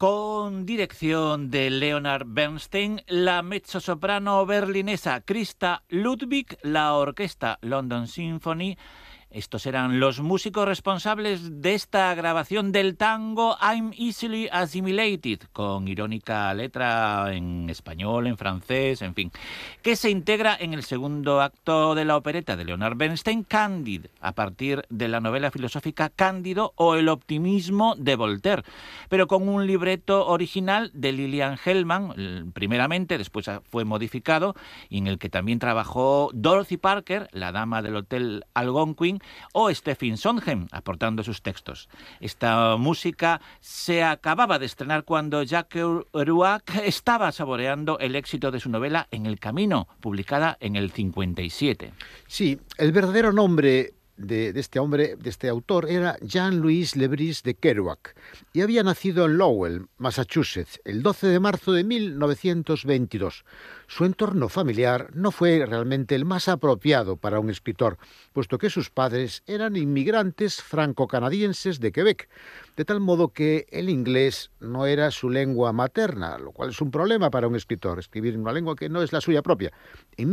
con dirección de Leonard Bernstein, la mezzosoprano berlinesa Christa Ludwig, la orquesta London Symphony. Estos eran los músicos responsables de esta grabación del tango I'm Easily Assimilated, con irónica letra en español, en francés, en fin, que se integra en el segundo acto de la opereta de Leonard Bernstein, Candide, a partir de la novela filosófica Cándido o El optimismo de Voltaire, pero con un libreto original de Lillian Hellman, primeramente, después fue modificado, y en el que también trabajó Dorothy Parker, la dama del Hotel Algonquin, o Stephen Sondheim, aportando sus textos. Esta música se acababa de estrenar cuando Jacques Kerouac estaba saboreando el éxito de su novela En el camino, publicada en el 57. Sí, el verdadero nombre de este autor, era Jean-Louis Lebris de Kerouac, y había nacido en Lowell, Massachusetts, el 12 de marzo de 1922. Su entorno familiar no fue realmente el más apropiado para un escritor, puesto que sus padres eran inmigrantes franco-canadienses de Quebec, de tal modo que el inglés no era su lengua materna, lo cual es un problema para un escritor, escribir en una lengua que no es la suya propia. En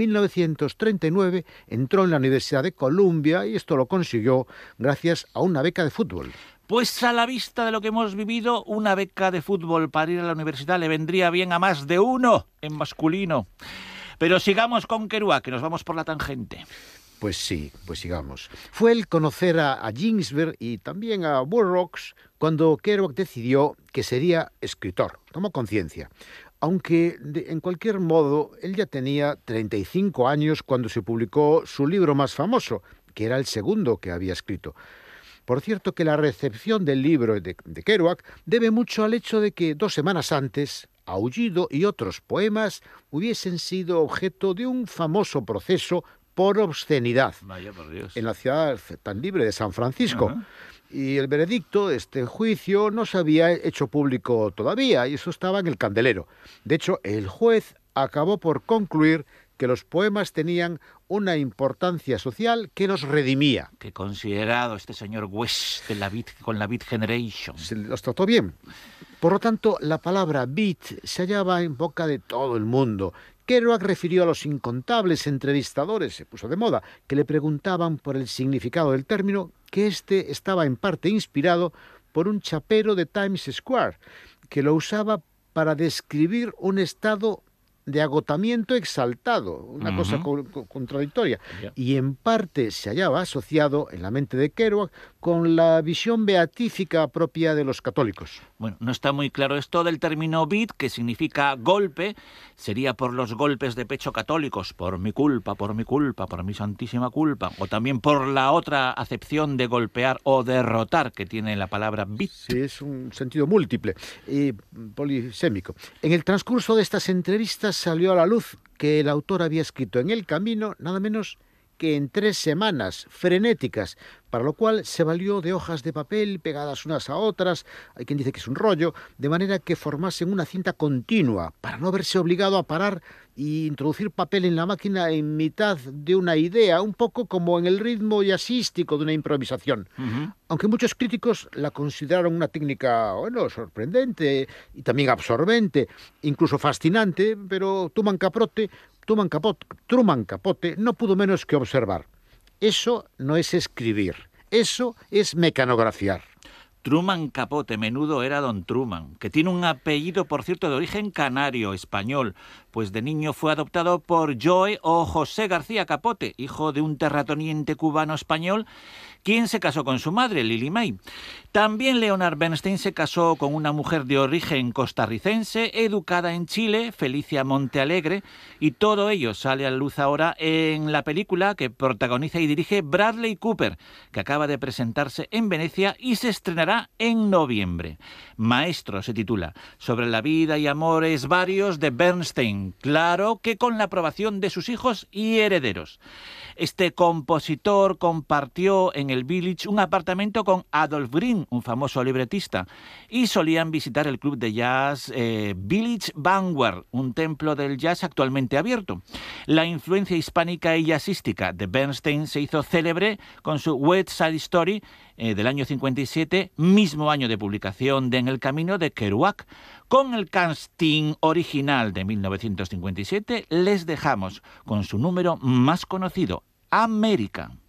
1939 entró en la Universidad de Columbia y esto lo consiguió gracias a una beca de fútbol. Pues a la vista de lo que hemos vivido, una beca de fútbol para ir a la universidad le vendría bien a más de uno en masculino. Pero sigamos con Kerouac, que nos vamos por la tangente. Pues sí, pues sigamos. Fue el conocer a Ginsberg y también a Burroughs cuando Kerouac decidió que sería escritor. Tomó conciencia. Aunque, en cualquier modo, él ya tenía 35 años cuando se publicó su libro más famoso, que era el segundo que había escrito. Por cierto que la recepción del libro de Kerouac debe mucho al hecho de que 2 semanas antes, Aullido y otros poemas hubiesen sido objeto de un famoso proceso por obscenidad. Vaya por Dios. En la ciudad tan libre de San Francisco. Uh-huh. Y el veredicto de este juicio no se había hecho público todavía, y eso estaba en el candelero. De hecho, el juez acabó por concluir que los poemas tenían una importancia social que los redimía. Qué considerado este señor West de con la Beat Generation. Se los trató bien. Por lo tanto, la palabra beat se hallaba en boca de todo el mundo. Kerouac refirió a los incontables entrevistadores, se puso de moda, que le preguntaban por el significado del término, que este estaba en parte inspirado por un chapero de Times Square, que lo usaba para describir un estado de agotamiento exaltado, una cosa contradictoria, y en parte se hallaba asociado en la mente de Kerouac con la visión beatífica propia de los católicos. Bueno, no está muy claro esto del término beat, que significa golpe, sería por los golpes de pecho católicos, por mi culpa, por mi santísima culpa, o también por la otra acepción de golpear o derrotar que tiene la palabra beat. Sí, es un sentido múltiple y polisémico. En el transcurso de estas entrevistas salió a la luz que el autor había escrito En el camino nada menos que en 3 semanas frenéticas, para lo cual se valió de hojas de papel pegadas unas a otras, hay quien dice que es un rollo, de manera que formasen una cinta continua, para no verse obligado a parar y introducir papel en la máquina en mitad de una idea, un poco como en el ritmo jazzístico de una improvisación. Uh-huh. Aunque muchos críticos la consideraron una técnica, bueno, sorprendente y también absorbente, incluso fascinante, pero Truman Capote no pudo menos que observar: eso no es escribir, eso es mecanografiar. Truman Capote, menudo era don Truman, que tiene un apellido, por cierto, de origen canario, español, pues de niño fue adoptado por Joe o José García Capote, hijo de un terrateniente cubano-español, quien se casó con su madre, Lily May. También Leonard Bernstein se casó con una mujer de origen costarricense, educada en Chile, Felicia Montealegre, y todo ello sale a la luz ahora en la película que protagoniza y dirige Bradley Cooper, que acaba de presentarse en Venecia y se estrenará en noviembre. Maestro se titula, sobre la vida y amores varios de Bernstein, claro que con la aprobación de sus hijos y herederos. Este compositor compartió en el Village un apartamento con Adolph Green, un famoso libretista, y solían visitar el club de jazz Village Vanguard, un templo del jazz actualmente abierto. La influencia hispánica y jazzística de Bernstein se hizo célebre con su West Side Story, del año 57, mismo año de publicación de En el camino de Kerouac. Con el casting original de 1957 les dejamos con su número más conocido, América.